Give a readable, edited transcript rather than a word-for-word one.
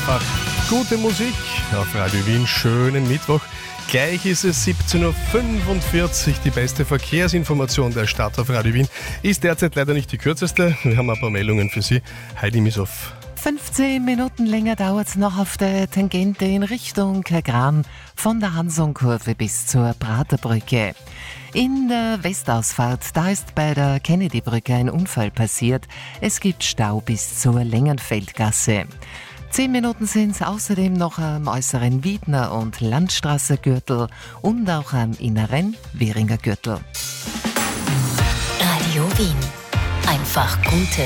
Einfach gute Musik auf Radio Wien. Schönen Mittwoch. Gleich ist es 17.45 Uhr. Die beste Verkehrsinformation der Stadt auf Radio Wien ist derzeit leider nicht die kürzeste. Wir haben ein paar Meldungen für Sie. Heidi Misoff. 15 Minuten länger dauert es noch auf der Tangente in Richtung Kagran von der Hansonkurve bis zur Praterbrücke. In der Westausfahrt, da ist bei der Kennedy-Brücke ein Unfall passiert. Es gibt Stau bis zur Längenfeldgasse. 10 Minuten sind es außerdem noch am äußeren Wiedner- und Landstraße-Gürtel und auch am inneren Währinger Gürtel. Radio Wien. Einfach gute